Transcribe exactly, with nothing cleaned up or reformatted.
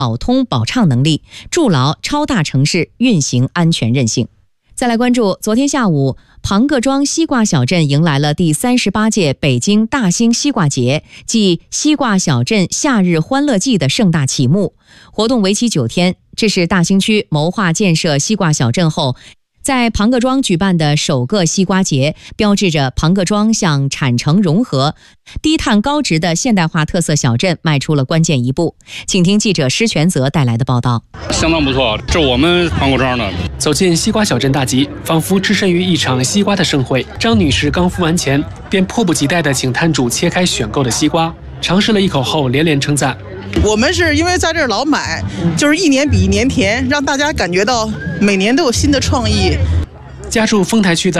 保通保畅能力，筑牢超大城市运行安全韧性。再来关注，昨天下午，庞各庄西瓜小镇迎来了第三十八届北京大兴西瓜节暨西瓜小镇夏日欢乐季的盛大启幕。活动为期九天，这是大兴区谋划建设西瓜小镇后，在庞各庄举办的首个西瓜节，标志着庞各庄向产城融合、低碳高值的现代化特色小镇迈出了关键一步。请听记者施全泽带来的报道。 相当不错，这是我们庞各庄的。 走进西瓜小镇大集，仿佛置身于一场西瓜的盛会。张女士刚付完钱，便迫不及待地请摊主切开选购的西瓜，尝试了一口后连连称赞。 我们是因为在这儿老买，就是一年比一年甜，让大家感觉到每年都有新的创意。 家住丰台区的